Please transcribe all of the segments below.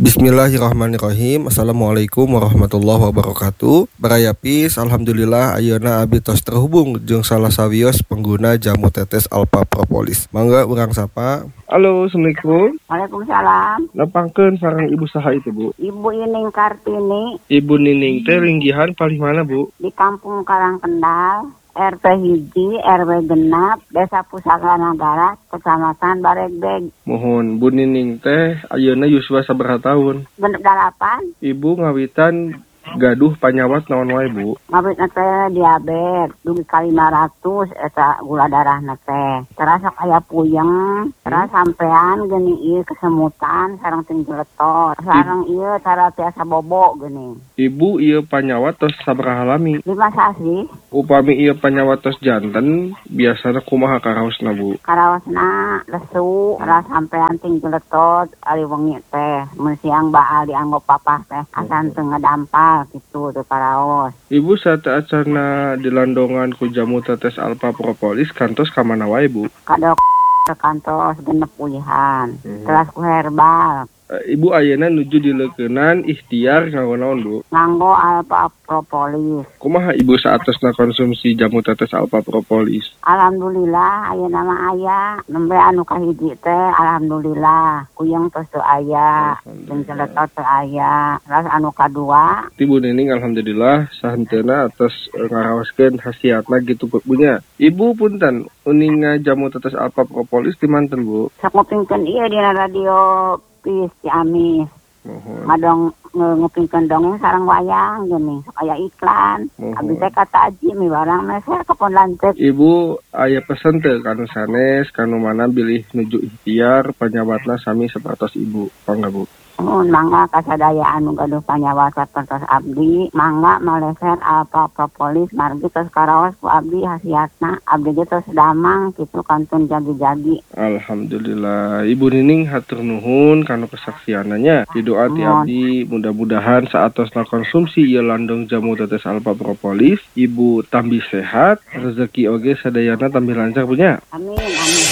Bismillahirrahmanirrahim. Assalamualaikum warahmatullahi wabarakatuh. Barayapis, alhamdulillah ayeuna abdi tos terhubung jeung salah sawios pengguna jamu tetes Alpha Propolis. Mangga urang sapa. Halo, assalamualaikum. Waalaikumsalam. Nepangkeun sareng ibu saha itu, Bu? Ibu Ining Kartini. Ibu Nining teh linggihan paling mana, Bu? Di Kampung Karangkendal, RT Hiji, RW Genap, Desa Pusaka Nagara, Kecamatan Baregbeg. Mohon Bu Nining teh ayeuna yuswa sabaraha taun? Genep 8. Ibu ngawitan gaduh panyawat naon wae, Bu? Ngabitna teh diabetes, dugi ka 500 eta gula darahna teh. Terasa aya puyeng, terus sampean geni ieu kesemutan sareng tingletot. Sareng ieu cara tiasa bobo geni. Ibu ieu panyawat tos sabaraha lami? 5 sasi. Upami ieu panyawat tos janten, biasana kumaha karaosna, Bu? Karaosna lesu, terus sampean tingletot ari wengi teh. Mun siang baal dianggo papah teh, asan teu ngadampak gitu tuh karaos. Ibu saat acarna dilandongan ku jamu tetes Alpha Propolis kantos ka mana wae, Bu? Kadok ke kantos genep ulihan. Teras ku herbal. Ibu ayeuna nuju dileukeunnan ikhtiar nganggo naon, Bu? Nganggo Alpha Propolis. Kumaha Ibu saatosna konsumsi jamu tetes Alpha Propolis? Alhamdulillah ayeuna mah aya. Nembe anu kahiji teh alhamdulillah kuyeng tos teu aya, jeung celetot teu aya. Terus anu kadua Ibu Nining alhamdulillah sahenteuna atas ngaraoskeun khasiatna gitu punya. Ibu punten uninga jamu tetes Alpha Propolis di manten, Bu? sakupingkeun ieu dina radio Pis Ciamis. Ngadong ngupingkeun dongeng sareng wayang gini, aya iklan. Abdi teh kata Aji mi barang meser kepon lanceuk. Ibu aya pesen teu kanu sanes kanu mana bilih nuju ikhtiar panyawatna sami sapertos Ibu. Pangga, Bu? Mangga kasadaya anu gaduh panyawat sapertos abdi, mangga maleser Alpha Propolis margi tos karaos ku abdi hasiatna. Abdi ge tos damang kitu kantun jadi-jadi. Alhamdulillah. Ibu Nining hatur nuhun kanu kesaksiananya. Doa ti abdi mudah-mudahan saatosna konsumsi ieu landong jamu tetes Alpha Propolis, Ibu tambih sehat, rezeki oge sadayana tambih lancar punya. Amin, amin.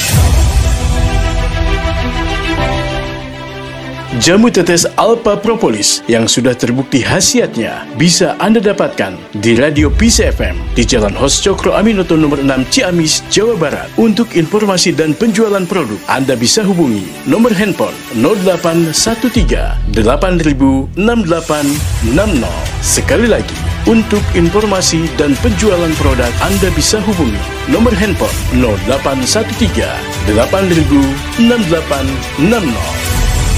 Jamu tetes Alpha Propolis yang sudah terbukti khasiatnya bisa Anda dapatkan di Radio Peace FM di Jalan Hos Cokro Aminoto nomor 6 Ciamis, Jawa Barat. Untuk informasi dan penjualan produk, Anda bisa hubungi nomor handphone 0813 8000 6860. Sekali lagi, untuk informasi dan penjualan produk, Anda bisa hubungi nomor handphone 0813 8000 6860.